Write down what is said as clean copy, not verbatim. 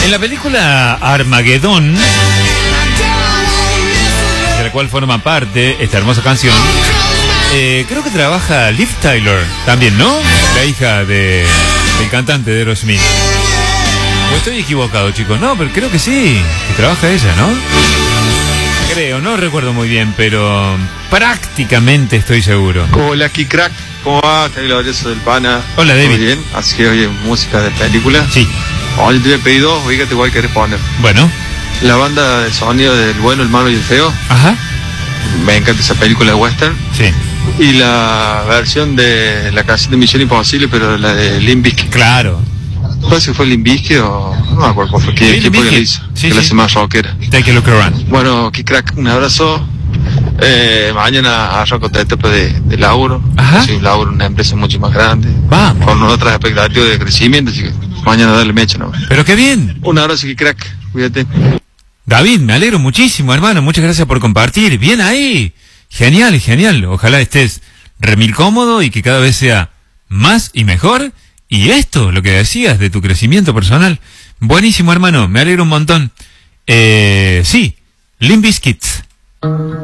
En la película Armagedón, de la cual forma parte esta hermosa canción, creo que trabaja Liv Tyler también, ¿no? La hija del cantante de Aerosmith. ¿O estoy equivocado, chicos? No, pero creo que sí, que trabaja ella, ¿no? Creo, no recuerdo muy bien, pero prácticamente estoy seguro. Hola, aquí crack, ¿cómo va? Te hablo del pana. Hola, David. Muy bien, así que oye, música de película. Sí. Oye, te voy a pedir dos, fíjate igual querés poner. Bueno. La banda de sonido del bueno, el malo y el feo. Ajá. Me encanta esa película de western. Sí. Y la versión de la canción de Misión Imposible, pero la de Limp Bizkit. Claro. No sé si fue Limp Bizkit o no me acuerdo cuál fue. ¿Qué fue que le hizo? Sí, que la hace más rockera. Take a look around. Bueno, que crack, un abrazo. Mañana arranco otra etapa de laburo. Ajá. Sí, laburo en una empresa mucho más grande. Vamos. Con otras expectativas de crecimiento, así que mañana darle mecha, ¿no? Pero qué bien. Un abrazo, que crack, cuídate. David, me alegro muchísimo, hermano. Muchas gracias por compartir. Bien ahí. Genial, genial. Ojalá estés remil cómodo y que cada vez sea más y mejor. Y esto, lo que decías de tu crecimiento personal. Buenísimo, hermano. Me alegro un montón. Sí, Limp Bizkit.